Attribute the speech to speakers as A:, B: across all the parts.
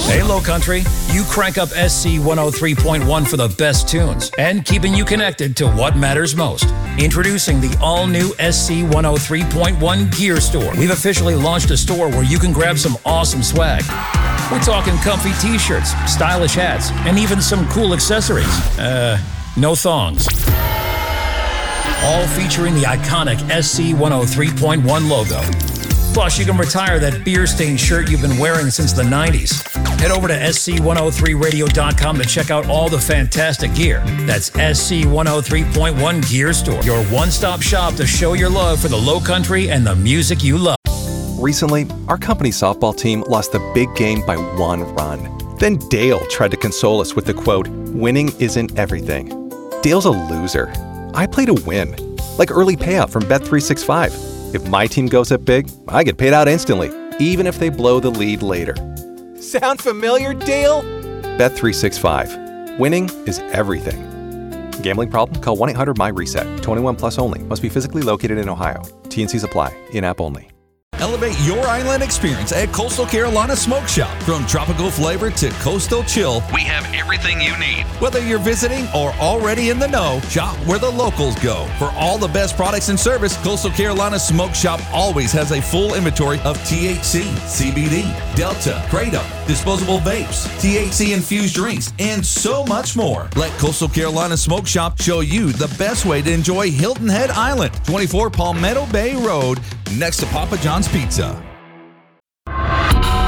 A: Hey, Low Country, you crank up SC 103.1 for the best tunes and keeping you connected to what matters most. Introducing the all-new SC 103.1 Gear Store. We've officially launched a store where you can grab some awesome swag. We're talking comfy t-shirts, stylish hats, and even some cool accessories. No thongs. All featuring the iconic SC 103.1 logo. Plus, you can retire that beer-stained shirt you've been wearing since the 90s. Head over to SC103radio.com to check out all the fantastic gear. That's SC103.1 Gear Store, your one-stop shop to show your love for the Low Country and the music you love.
B: Recently, our company softball team lost the big game by 1 run. Then Dale tried to console us with the quote, "Winning isn't everything." Dale's a loser. I play to win, like early payout from Bet365. If my team goes up big, I get paid out instantly, even if they blow the lead later. Sound familiar, Dale? Bet365. Winning is everything. Gambling problem? Call 1-800-MY-RESET. 21 plus only. Must be physically located in Ohio. T&Cs apply. In-app only.
C: Elevate your island experience at Coastal Carolina Smoke Shop. From tropical flavor to coastal chill, we have everything you need. Whether you're visiting or already in the know, shop where the locals go. For all the best products and service, Coastal Carolina Smoke Shop always has a full inventory of THC, CBD, Delta, Kratom, disposable vapes, THC-infused drinks, and so much more. Let Coastal Carolina Smoke Shop show you the best way to enjoy Hilton Head Island, 24 Palmetto Bay Road, next to Papa John's Pizza.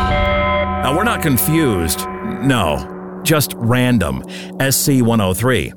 A: Now, we're not confused. No, just random. SC103.